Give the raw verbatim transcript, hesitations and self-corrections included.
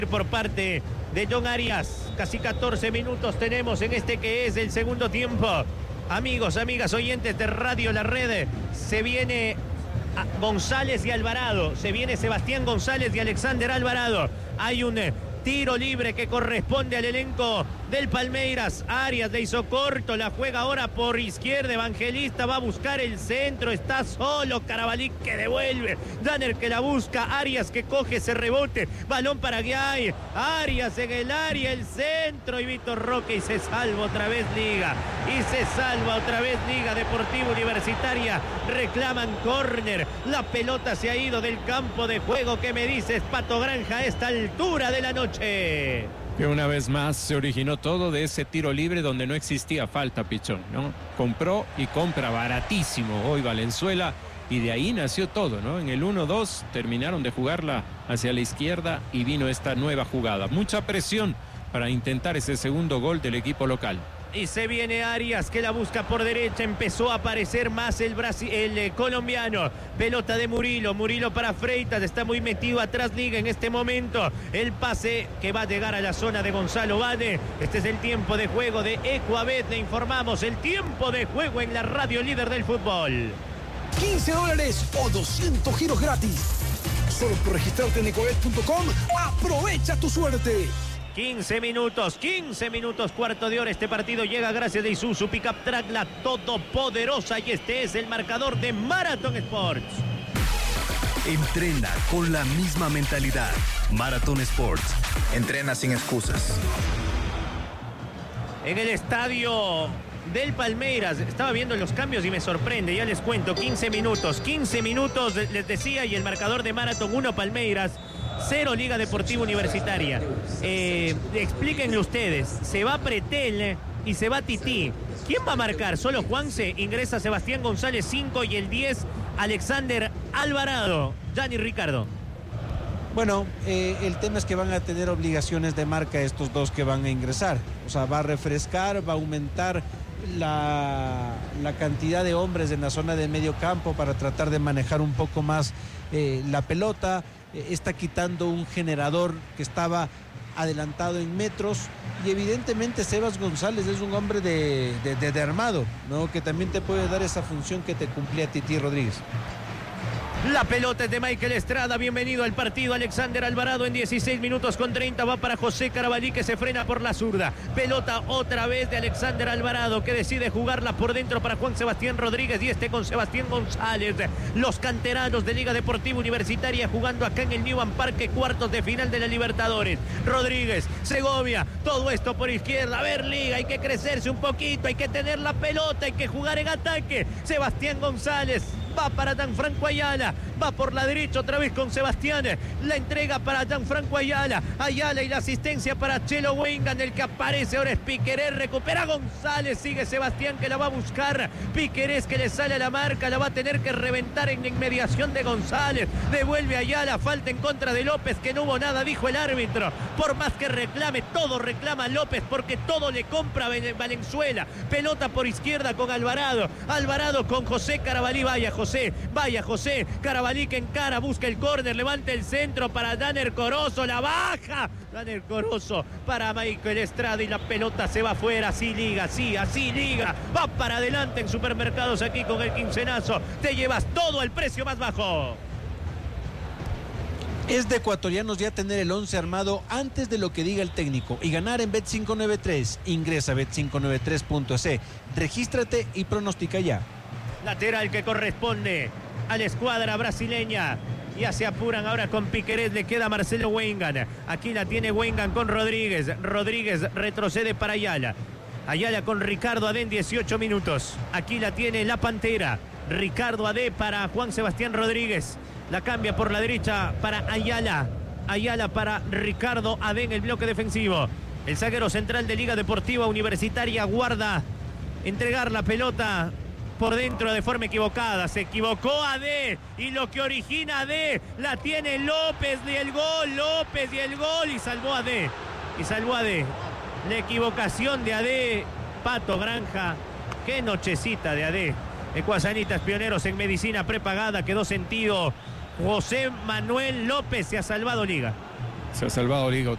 por parte de John Arias. Casi catorce minutos tenemos en este que es el segundo tiempo. Amigos, amigas, oyentes de Radio La Red, se viene González y Alvarado, se viene Sebastián González y Alexander Alvarado. Hay un tiro libre que corresponde al elenco del Palmeiras. Arias le hizo corto, la juega ahora por izquierda. Evangelista va a buscar el centro, está solo. Carabalí que devuelve, Danner que la busca, Arias que coge ese rebote, balón para Guay, Arias en el área, el centro y Víctor Roque y se salva otra vez Liga, y se salva otra vez Liga Deportiva Universitaria. Reclaman córner, la pelota se ha ido del campo de juego. ¿Qué me dices, Pato Granja, a esta altura de la noche? Que una vez más se originó todo de ese tiro libre donde no existía falta, Pichón, ¿no? Compró y compra baratísimo hoy Valenzuela y de ahí nació todo, ¿no? En el uno dos terminaron de jugarla hacia la izquierda y vino esta nueva jugada. Mucha presión para intentar ese segundo gol del equipo local. Y se viene Arias que la busca por derecha. Empezó a aparecer más el, Brasi el eh, colombiano. Pelota de Murilo. Murilo para Freitas. Está muy metido atrás Liga en este momento. El pase que va a llegar a la zona de Gonzalo Bade. Este es el tiempo de juego de Ecuabet. Le informamos el tiempo de juego en la radio líder del fútbol. quince dólares o doscientos giros gratis. Solo por registrarte en ecuabet punto com. Aprovecha tu suerte. quince minutos, quince minutos, cuarto de hora. Este partido llega gracias a Isuzu Pickup Track, la todopoderosa, y este es el marcador de Marathon Sports. Entrena con la misma mentalidad. Marathon Sports. Entrena sin excusas. En el estadio del Palmeiras, estaba viendo los cambios y me sorprende, ya les cuento, quince minutos, quince minutos les decía, y el marcador de Marathon uno Palmeiras, cero Liga Deportiva Universitaria. Eh, explíquenle ustedes, se va Pretel y se va Tití. ¿Quién va a marcar? Solo Juanse, ingresa Sebastián González cinco y el diez Alexander Alvarado. Gianni Ricardo. Bueno, eh, el tema es que van a tener obligaciones de marca estos dos que van a ingresar. O sea, va a refrescar, va a aumentar la, la cantidad de hombres en la zona de medio campo para tratar de manejar un poco más eh, la pelota. Eh, está quitando un generador que estaba adelantado en metros, y evidentemente Sebas González es un hombre de, de, de, de armado, ¿no? Que también te puede dar esa función que te cumplía Titi Rodríguez. La pelota es de Michael Estrada. Bienvenido al partido Alexander Alvarado. En dieciséis minutos con treinta va para José Carabalí, que se frena por la zurda. Pelota otra vez de Alexander Alvarado, que decide jugarla por dentro para Juan Sebastián Rodríguez, y este con Sebastián González. Los canteranos de Liga Deportiva Universitaria jugando acá en el Newman Parque, cuartos de final de la Libertadores. Rodríguez, Segovia, todo esto por izquierda. A ver, Liga, hay que crecerse un poquito, hay que tener la pelota, hay que jugar en ataque. Sebastián González va para Gianfranco Ayala, va por la derecha otra vez con Sebastián, la entrega para Gianfranco Ayala, Ayala y la asistencia para Chelo Wengan, el que aparece ahora es Piquerés, recupera González, sigue Sebastián que la va a buscar, Piquerés que le sale a la marca, la va a tener que reventar en la inmediación de González, devuelve Ayala, falta en contra de López, que no hubo nada, dijo el árbitro, por más que reclame, todo reclama López porque todo le compra Valenzuela, pelota por izquierda con Alvarado, Alvarado con José Carabalí, vaya José, vaya José, Carabalí que encara, busca el córner, levanta el centro para Danner Corozo, la baja, Danner Corozo para Michael Estrada y la pelota se va afuera, así Liga, sí, así Liga, va para adelante en Supermercados aquí con el quincenazo, te llevas todo al precio más bajo. Es de ecuatorianos ya tener el once armado antes de lo que diga el técnico y ganar en Bet cinco noventa y tres. Ingresa a bet cinco noventa y tres punto es, regístrate y pronostica ya. Lateral que corresponde a la escuadra brasileña. Ya se apuran ahora con Piquerés, le queda Marcelo Wengan. Aquí la tiene Wengan con Rodríguez. Rodríguez retrocede para Ayala. Ayala con Ricardo Adé en dieciocho minutos. Aquí la tiene la Pantera. Ricardo Adé para Juan Sebastián Rodríguez. La cambia por la derecha para Ayala. Ayala para Ricardo Adé en el bloque defensivo. El zaguero central de Liga Deportiva Universitaria guarda entregar la pelota por dentro de forma equivocada, se equivocó Adé y lo que origina Adé la tiene López y el gol, López y el gol y salvó a Adé, y salvó a Adé. La equivocación de Adé, Pato Granja, qué nochecita de Adé. Ecuasanitas pioneros en medicina prepagada, quedó sentido. José Manuel López se ha salvado Liga. Se ha salvado Liga